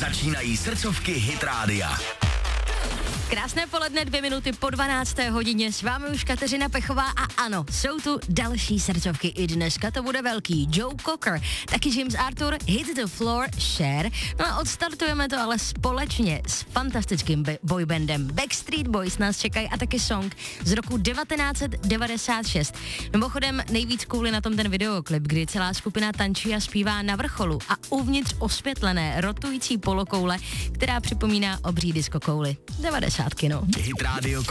Začínají srdcovky Hit Rádia. Krásné poledne, 2 minuty po 12. hodině, s vámi už Kateřina Pechová a ano, jsou tu další srdcovky, i dneska to bude velký. Joe Cocker, taky James Arthur, Hit the Floor, Cher. No a odstartujeme to ale společně s fantastickým boybandem Backstreet Boys nás čekají a taky song z roku 1996. Mimochodem nejvíc cool je na tom ten videoklip, kdy celá skupina tančí a zpívá na vrcholu a uvnitř osvětlené rotující polokoule, která připomíná obří diskokouly. 90. no. Hit Radio